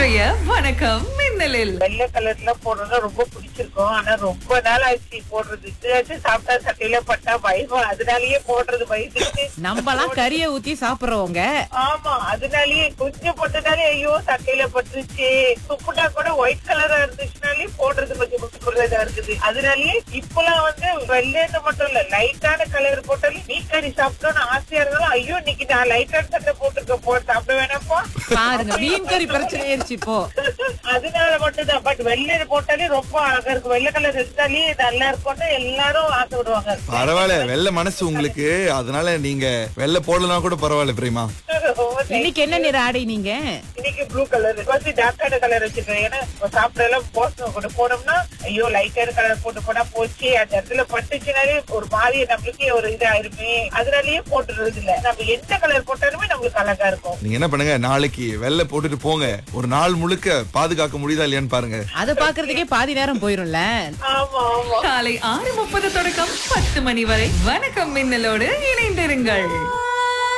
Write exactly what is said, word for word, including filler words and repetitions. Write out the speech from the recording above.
இன்றைய வணக்கம் மின்னலில் வெள்ளை கலர்ல போடுறது ரொம்ப பிடிச்சிருக்கும். ஆனா ரொம்ப நாள் ஆச்சு போடுறது. இதுவாச்சும் சாப்பிட்டா சட்டையில பட்டா பயமா, அதனாலயே போடுறது பயந்துட்டு. நம்மலாம் கறியை ஊத்தி சாப்பிடுறவங்க. ஆமா, அதனாலயே கொஞ்சம் போட்டதாலே ஐயோ சட்டையில பட்டுருச்சு. துப்புட்டா கூட ஒயிட் கலரா இருந்துச்சுனாலே போடுறது கொஞ்சம் முட்டுக்குள்ளதா இருக்குது. அதனாலயே இப்பெல்லாம் வந்து வெள்ளைன்னு மட்டும் இல்ல, லைட்டான கலர் போட்டாலும் மீ கறி சாப்பிட்டோம்னு ஆசையா இருந்தாலும் ஐயோ இன்னைக்கு நான் லைட்டான சட்டை போட்டுருக்க போ சாப்பிட வேணாப்பா. பாருங்க மீன் கறி பிரச்சனை ஆயிருச்சு இப்போ. அதனால மட்டும்தான். பட் வெள்ளை போட்டாலே ரொம்ப அழகா இருக்கும். வெள்ளை கலர் இருந்தாலே நல்லா இருக்கும்னு எல்லாரும் ஆசைப்படுவாங்க. பரவாயில்ல, வெள்ளை மனசு உங்களுக்கு, அதனால நீங்க வெள்ளை போடலாம் கூட பரவாயில்ல பிரேமா. இன்னைக்கு என்ன நிற ஆடை நீங்க? இன்னைக்கு ப்ளூ கலர் கொஞ்சம் டார்க்கான கலர் வச்சிருக்கேன். ஏன்னா சாப்பிட எல்லாம் போஸ்ட் கொண்டு போனோம்னா ஐயோ லைட்டான கலர் போட்டு போனா போச்சு, அந்த இடத்துல பட்டுச்சுனாலே ஒரு மாதிரி நம்மளுக்கே ஒரு இதாயிருமே, அதனாலயே போட்டுறது இல்ல. நம்ம எந்த கலர் போட்டாலுமே நம்மளுக்கு அழகா இருக்கும். நீங்க என்ன பண்ணுங்க, நாளைக்கு வெள்ளை போட்டுட்டு போங்க, ஒரு நாள் முழுக்க பாதுகாக்க முடியுதா இல்லையான்னு பாருங்க. அது பாக்குறதுக்கே பாதி நேரம் போயிரும்ல. ஆமா ஆமா. காலை ஆறு முப்பது தொடக்கம் பத்து மணி வரை வணக்கம் மின்னலோடு இணைந்திருங்கள்.